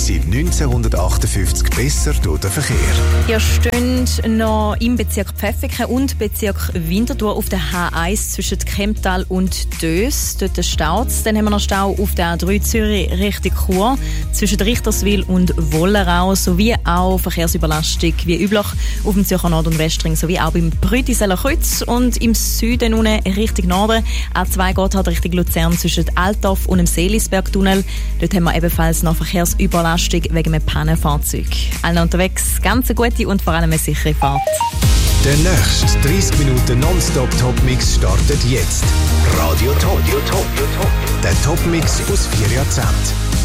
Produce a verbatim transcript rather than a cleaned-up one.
seit neunzehnhundertachtundfünfzig besser durch den Verkehr. Ihr steht noch im Bezirk Pfäffiken und Bezirk Winterthur auf der H eins zwischen Kemptal und Dös. Dort staut es. Dann haben wir noch Stau auf der A drei Zürich Richtung Chur zwischen Richterswil und Wollerau, sowie auch Verkehrsüberlastung wie üblich auf dem Zürcher Nord- und Westring, sowie auch beim Brütiseler Kreuz und im Süden unten Richtung Norden. A zwei geht halt Richtung Luzern zwischen Altdorf und dem Seelisbergtunnel. Dort haben wir ebenfalls noch Verkehrsüberlastung wegen einem Pannenfahrzeug. Allen unterwegs ganz eine gute und vor allem eine sichere Fahrt. Der nächste dreißig Minuten Nonstop-Top-Mix startet jetzt. Radio Top. Der Top-Mix aus vier Jahrzehnten.